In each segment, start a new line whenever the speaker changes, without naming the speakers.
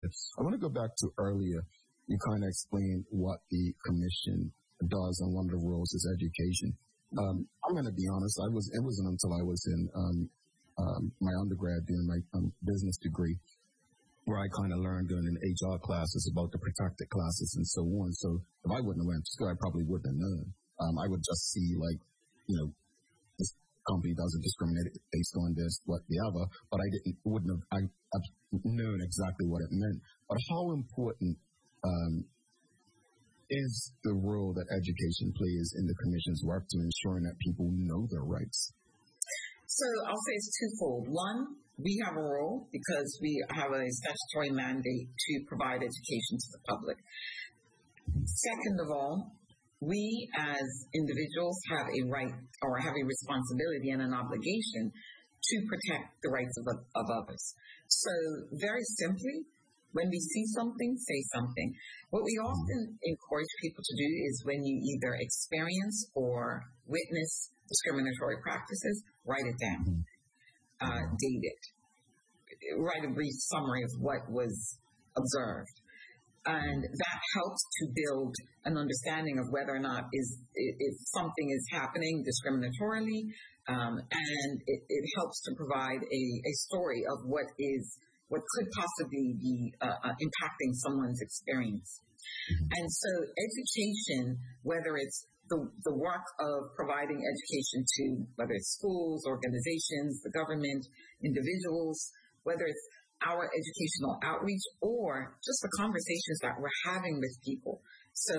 I want to go back to earlier. You kind of explained what the commission does, and one of the roles is education. I'm going to be honest. It wasn't until I was in my undergrad doing my business degree where I kind of learned during HR classes about the protected classes and so on. So if I wouldn't have went to school, I probably wouldn't have known. I would just see this company doesn't discriminate based on this, what the other, but I've known exactly what it meant. But how important is the role that education plays in the commission's work to ensuring that people know their rights?
So I'll say it's twofold. One, we have a role because we have a statutory mandate to provide education to the public. Second of all, we as individuals have a right or have a responsibility and an obligation to protect the rights of others. So very simply, when we see something, say something. What we often encourage people to do is when you either experience or witness discriminatory practices, write it down, date it, write a brief summary of what was observed. And that helps to build an understanding of whether or not if something is happening discriminatorily, and it helps to provide a story of what could possibly be impacting someone's experience. And so education, whether it's the work of providing education to, whether it's schools, organizations, the government, individuals, whether it's our educational outreach or just the conversations that we're having with people. So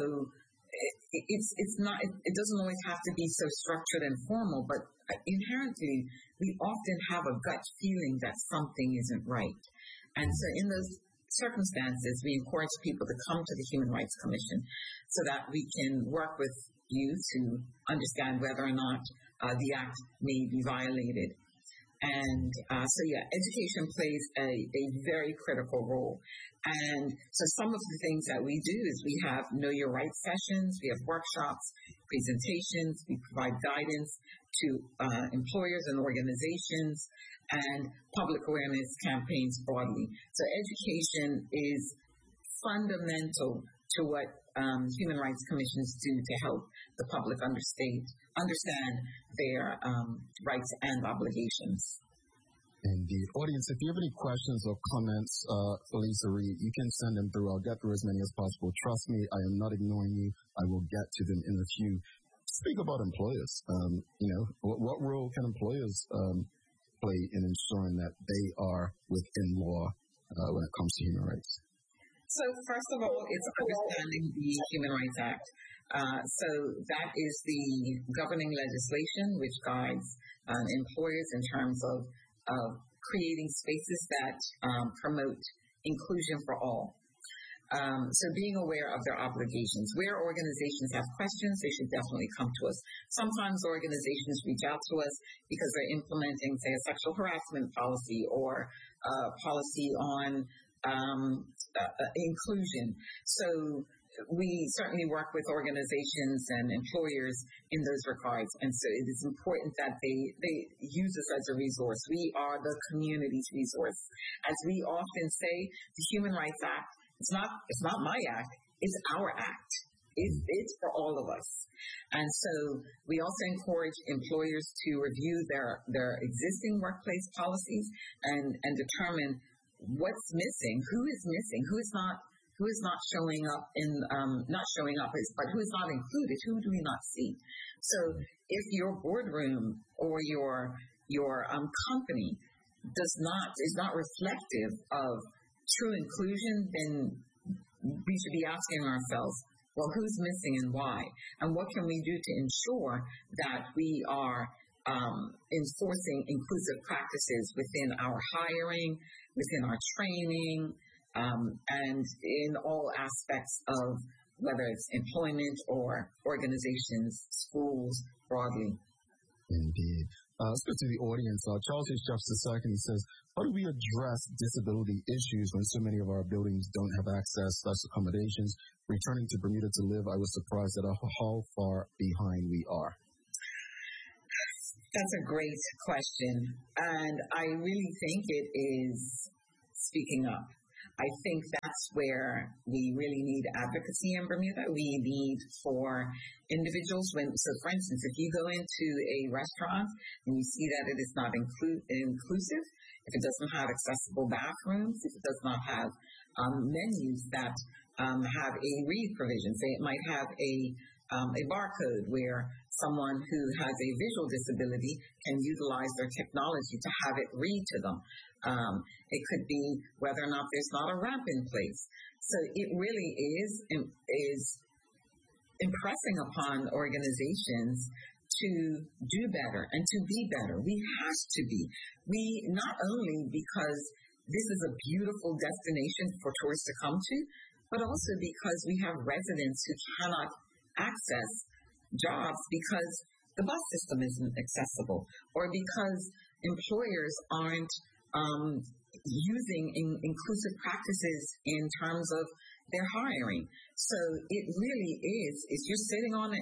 it's not, it doesn't always have to be so structured and formal, but inherently we often have a gut feeling that something isn't right. And so in those circumstances, we encourage people to come to the Human Rights Commission so that we can work with you to understand whether or not the act may be violated. And education plays a very critical role. And so some of the things that we do is we have Know Your Rights sessions, we have workshops, presentations, we provide guidance to employers and organizations, and public awareness campaigns broadly. So education is fundamental to what human rights commissions do to help the public understand their rights and obligations.
Indeed. Audience, if you have any questions or comments for Lisa Reed, you can send them through. I'll get through as many as possible. Trust me, I am not ignoring you. I will get to them in a few. Speak about employers. What role can employers play in ensuring that they are within law when it comes to human rights?
So first of all, it's understanding the Human Rights Act. So that is the governing legislation which guides employers in terms of creating spaces that promote inclusion for all. So being aware of their obligations. Where organizations have questions, they should definitely come to us. Sometimes organizations reach out to us because they're implementing, say, a sexual harassment policy or a policy on inclusion. So we certainly work with organizations and employers in those regards. And so it is important that they use us as a resource. We are the community's resource. As we often say, the Human Rights Act, it's not my act, it's our act. It's for all of us. And so we also encourage employers to review their existing workplace policies and determine what's missing, who is missing, who is not showing up but who is not included, who do we not see? So if your boardroom or your company is not reflective of true inclusion, then we should be asking ourselves, well, who's missing and why? And what can we do to ensure that we are enforcing inclusive practices within our hiring, within our training, and in all aspects of whether it's employment or organizations, schools, broadly.
Indeed. Let's go to the audience. Charles H. Jefferson II, he says, how do we address disability issues when so many of our buildings don't have access, thus accommodations? Returning to Bermuda to live, I was surprised at how far behind we are.
That's a great question. And I really think it is speaking up. I think that's where we really need advocacy in Bermuda. We need for individuals so for instance, if you go into a restaurant and you see that it is not inclusive, if it doesn't have accessible bathrooms, if it does not have menus that have a read provision, say it might have a barcode where someone who has a visual disability can utilize their technology to have it read to them. It could be whether or not there's not a ramp in place. So it really is impressing upon organizations to do better and to be better. We have to be. We not only because this is a beautiful destination for tourists to come to, but also because we have residents who cannot access jobs because the bus system isn't accessible, or because employers aren't using inclusive practices in terms of their hiring. So it really is, if you're sitting on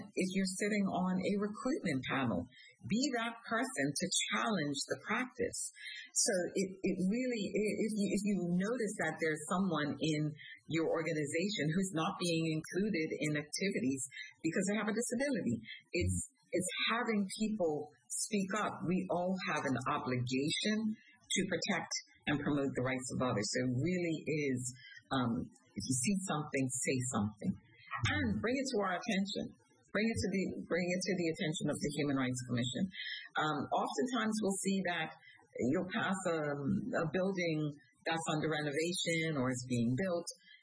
a recruitment panel, be that person to challenge the practice. So it really is, if you notice that there's someone in your organization who's not being included in activities because they have a disability, it's having people speak up. We all have an obligation to protect and promote the rights of others. So it really is, if you see something, say something, and bring it to our attention. Bring it to the attention of the Human Rights Commission. Oftentimes, we'll see that you'll pass a building that's under renovation or is being built.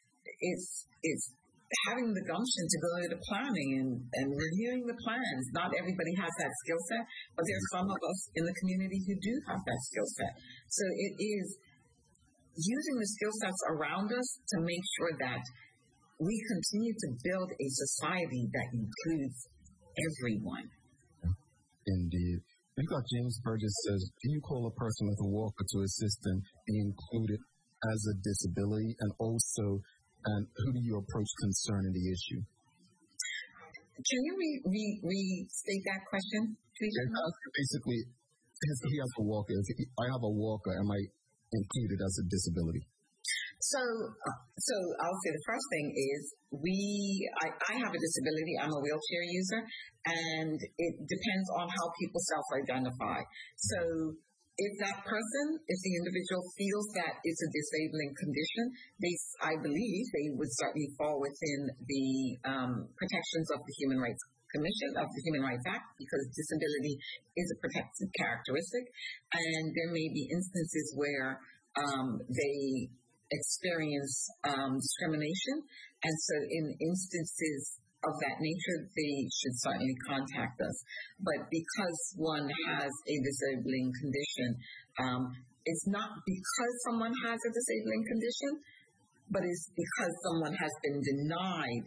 It's having the gumption to go into planning and reviewing the plans. Not everybody has that skill set, but there's some of us in the community who do have that skill set. So it is using the skill sets around us to make sure that we continue to build a society that includes everyone.
Indeed. We've got James Burgess says, do you call a person with a walker to assist them be included as a disability? And also, who do you approach concerning the issue?
Can you restate that question, please?
Basically, he has a walker. If I have a walker, am I included as a disability?
So I'll say the first thing is I have a disability. I'm a wheelchair user, and it depends on how people self-identify. So if that person, if the individual feels that it's a disabling condition, I believe they would certainly fall within the protections of the Human Rights Commission, of the Human Rights Act, because disability is a protected characteristic, and there may be instances where they experience discrimination, and so in instances of that nature, they should certainly contact us. But because one has a disabling condition, it's not because someone has a disabling condition, but it's because someone has been denied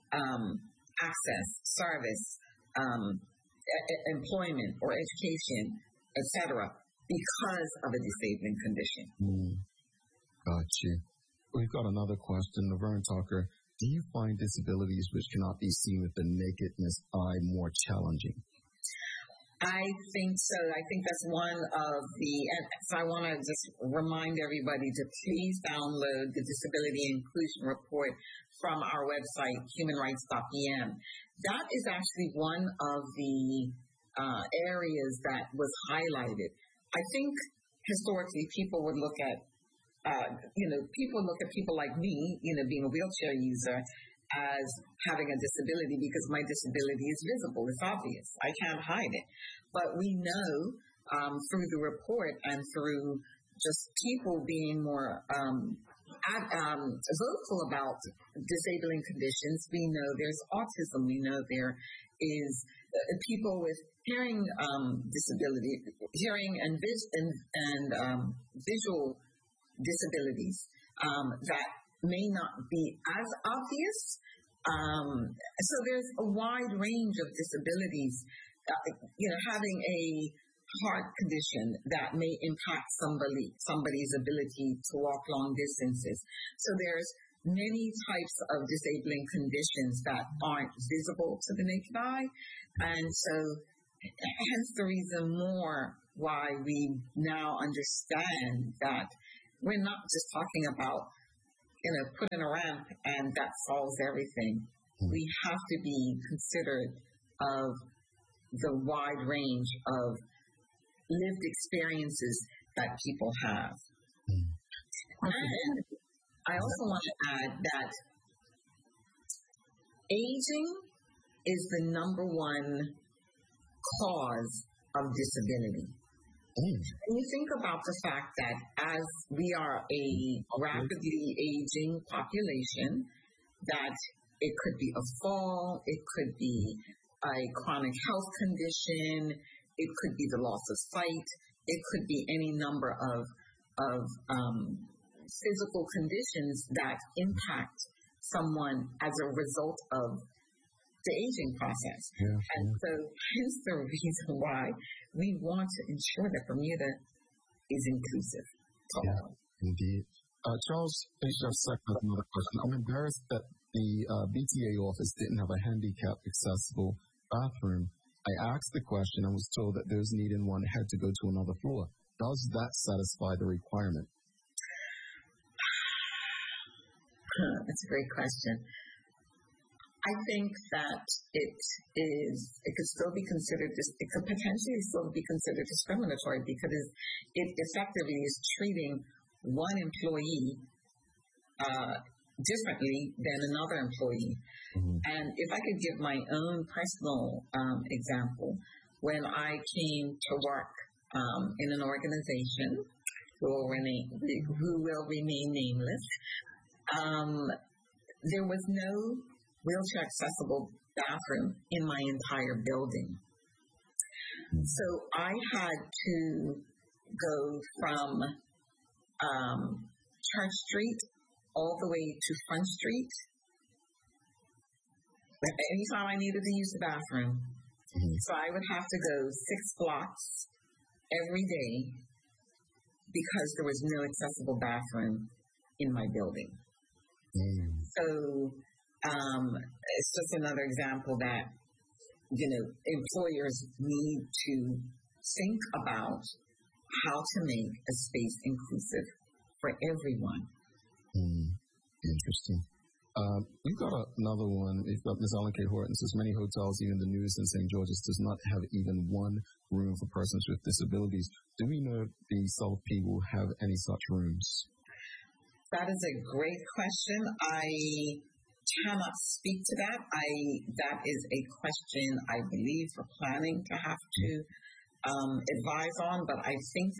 access, service, employment, or education, etc., because of a disabling condition.
Gotcha. We've got another question. Laverne Tucker, do you find disabilities which cannot be seen with the nakedness eye more challenging?
I think so. I think that's one of so I want to just remind everybody to please download the Disability Inclusion Report from our website, humanrights.pm. That is actually one of the areas that was highlighted. I think historically people would look at people look at people like me, being a wheelchair user, as having a disability because my disability is visible. It's obvious. I can't hide it. But we know through the report and through just people being more vocal about disabling conditions, we know there's autism. We know there is people with hearing disability, hearing and visual disabilities that may not be as obvious. So there's a wide range of disabilities. Having a heart condition that may impact somebody's ability to walk long distances. So there's many types of disabling conditions that aren't visible to the naked eye. And so hence the reason more why we now understand that we're not just talking about put in a ramp and that solves everything. We have to be considerate of the wide range of lived experiences that people have. And I also want to add that aging is the number one cause of disability. When you think about the fact that as we are a rapidly aging population, that it could be a fall, it could be a chronic health condition, it could be the loss of sight, it could be any number of physical conditions that impact someone as a result of the aging process. And so hence the reason why we want to ensure that Bermuda is inclusive.
Indeed. Charles H.F. Seck has another question. I'm embarrassed that the BTA office didn't have a handicap accessible bathroom. I asked the question and was told that those needing one had to go to another floor. Does that satisfy the requirement?
That's a great question. I think that it could still be considered, it could potentially still be considered discriminatory because it effectively is treating one employee differently than another employee. And if I could give my own personal example, when I came to work in an organization who will remain nameless, there was no wheelchair accessible bathroom in my entire building. So I had to go from Church Street all the way to Front Street anytime I needed to use the bathroom. So I would have to go 6 blocks every day because there was no accessible bathroom in my building. So it's just another example that, employers need to think about how to make a space inclusive for everyone.
Interesting. We've got another one. We've got Ms. Ellen K. Horton says many hotels, even the newest in St. George's, does not have even one room for persons with disabilities. Do we know if the South P will have any such rooms?
That is a great question. I cannot speak to that. That is a question I believe for planning to have to advise on, but I think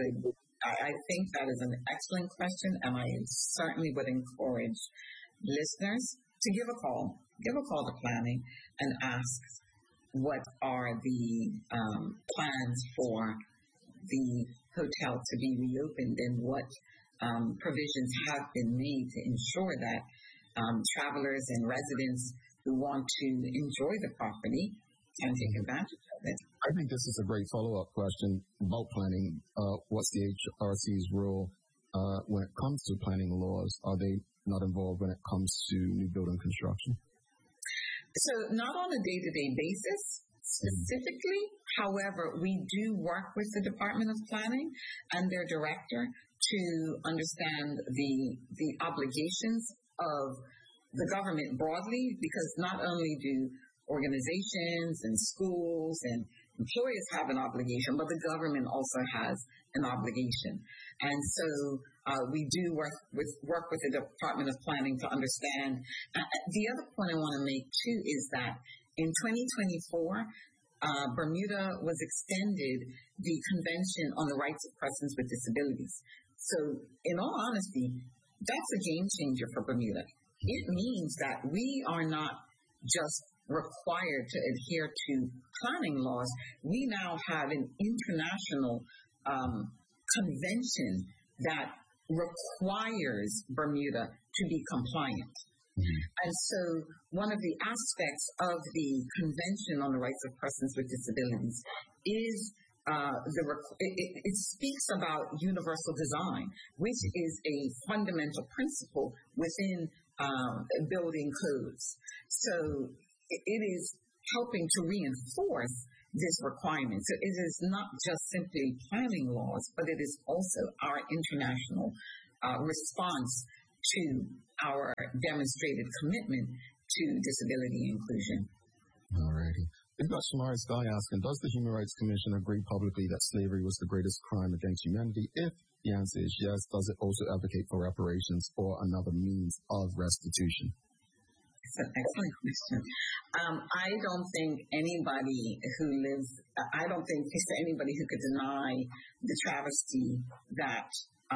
that is an excellent question, and I certainly would encourage listeners to give a call to planning and ask what are the plans for the hotel to be reopened and what provisions have been made to ensure that travelers and residents who want to enjoy the property can take advantage of it.
I think this is a great follow-up question about planning. What's the HRC's role when it comes to planning laws? Are they not involved when it comes to new building construction?
So not on a day-to-day basis specifically. However, we do work with the Department of Planning and their director to understand the obligations of the government broadly, because not only do organizations and schools and employers have an obligation, but the government also has an obligation. And so we do work with the Department of Planning to understand. The other point I want to make too is that in 2024, Bermuda was extended the Convention on the Rights of Persons with Disabilities. So in all honesty, that's a game changer for Bermuda. It means that we are not just required to adhere to planning laws. We now have an international convention that requires Bermuda to be compliant. And so one of the aspects of the Convention on the Rights of Persons with Disabilities is it speaks about universal design, which is a fundamental principle within building codes. So it is helping to reinforce this requirement. So it is not just simply planning laws, but it is also our international response to our demonstrated commitment to disability inclusion.
All righty. We've got Shamari Sky asking, does the Human Rights Commission agree publicly that slavery was the greatest crime against humanity? If the answer is yes, does it also advocate for reparations or another means of restitution?
That's an excellent question. I don't think anybody who could deny the travesty that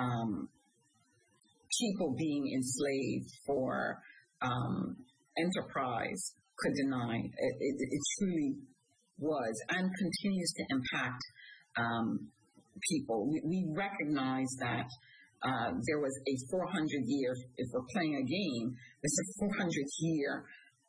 people being enslaved for enterprise could deny. It truly was and continues to impact people. We recognize that there was a 400-year, if we're playing a game, there's a 400-year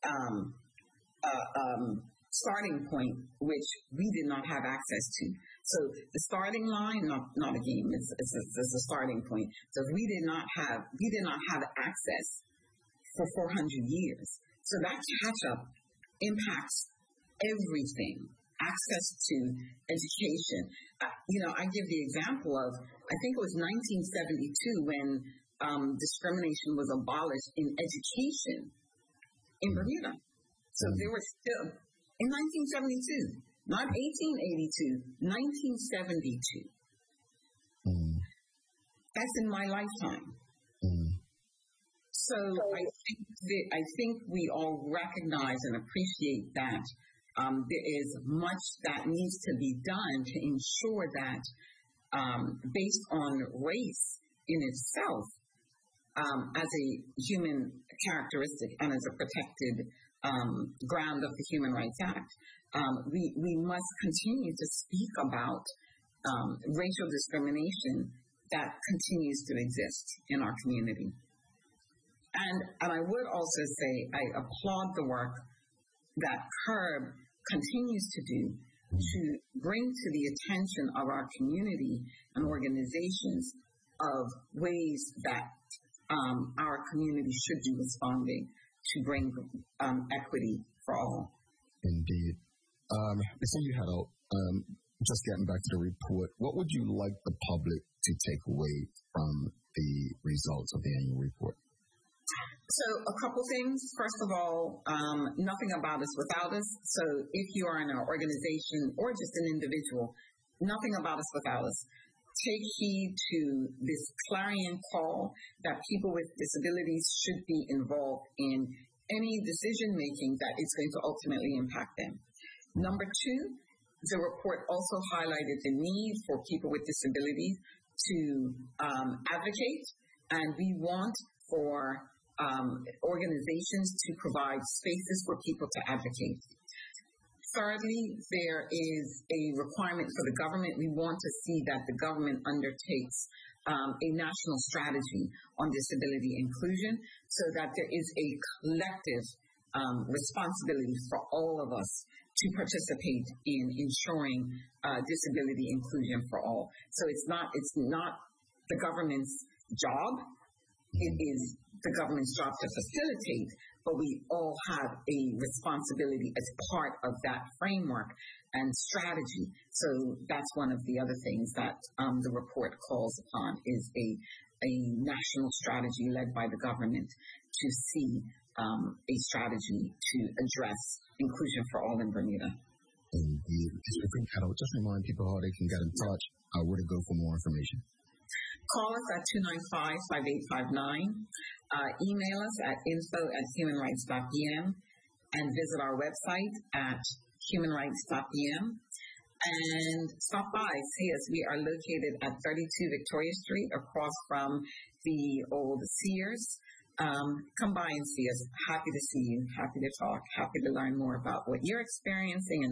starting point which we did not have access to. So the starting line, not a game, it's a starting point. So if we did not have access for 400 years. So that catch-up impacts everything. Access to education. I give the example of, I think it was 1972 when discrimination was abolished in education in Bermuda. So there were still, in 1972, not 1882, 1972. That's in my lifetime. So I think we all recognize and appreciate that there is much that needs to be done to ensure that based on race in itself, as a human characteristic and as a protected ground of the Human Rights Act, we must continue to speak about racial discrimination that continues to exist in our community. And I would also say I applaud the work that CURB continues to do to bring to the attention of our community and organizations of ways that our community should be responding to bring equity for all.
Indeed. Before you head out, just getting back to the report, what would you like the public to take away from the results of the annual report?
So a couple things. First of all, nothing about us without us. So if you are in an organization or just an individual, nothing about us without us. Take heed to this clarion call that people with disabilities should be involved in any decision making that is going to ultimately impact them. Number two, the report also highlighted the need for people with disabilities to advocate, and we want for organizations to provide spaces for people to advocate. Thirdly, there is a requirement for the government. We want to see that the government undertakes a national strategy on disability inclusion so that there is a collective responsibility for all of us to participate in ensuring disability inclusion for all. So it's not the government's job. It is the government's job to facilitate, but we all have a responsibility as part of that framework and strategy. So that's one of the other things that the report calls upon is a national strategy led by the government to see a strategy to address inclusion for all in Bermuda.
Indeed. Just remind people how they can get in touch, where to go for more information.
Call us at 295-5859. Email us at info@humanrights.bm and visit our website at humanrights.bm. And stop by, see us. We are located at 32 Victoria Street across from the old Sears. Come by and see us. Happy to see you. Happy to talk. Happy to learn more about what you're experiencing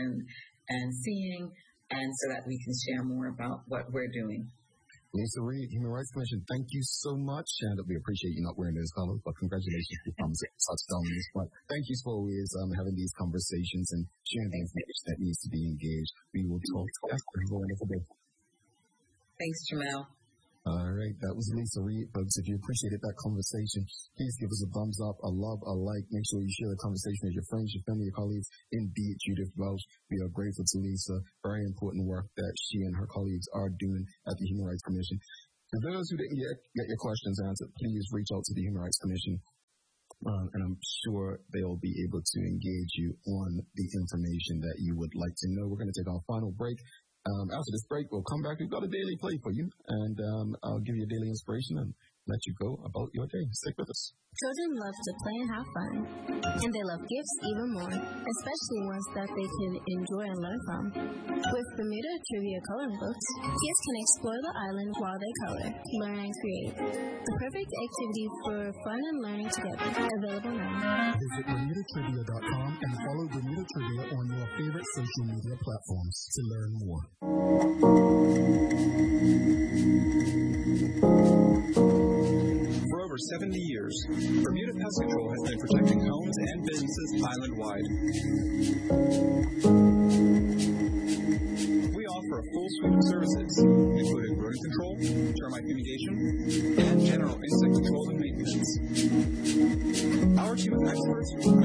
and seeing, and so that we can share more about what we're doing.
Lisa Reed, Human Rights Commission, thank you so much. And we appreciate you not wearing those colors, but congratulations for such dominance. But thank you for always having these conversations and sharing the information that needs to be engaged. We will talk to you. Have a wonderful day.
Thanks, Jamel.
All right, that was Lisa Reed, folks. If you appreciated that conversation, please give us a thumbs up, a love, a like. Make sure you share the conversation with your friends, your family, your colleagues. Indeed, Judith Welch, we are grateful to Lisa. Very important work that she and her colleagues are doing at the Human Rights Commission. For those who didn't get your questions answered, please reach out to the Human Rights Commission, and I'm sure they'll be able to engage you on the information that you would like to know. We're going to take our final break. After this break, we'll come back. We've got a daily play for you, and I'll give you a daily inspiration and let you go about your day. Stick with us.
Children love to play and have fun, and they love gifts even more, especially ones that they can enjoy and learn from. With Bermuda Trivia Coloring Books, kids can explore the island while they color, learn, and create. The perfect activity for fun and learning together. Available now.
Visit BermudaTrivia.com and follow Bermuda Trivia on your favorite social media platforms to learn more.
For over 70 years, Bermuda Pest Control has been protecting homes and businesses island-wide. We offer a full suite of services, including rodent control, termite fumigation, and general insect control and maintenance. Our team of experts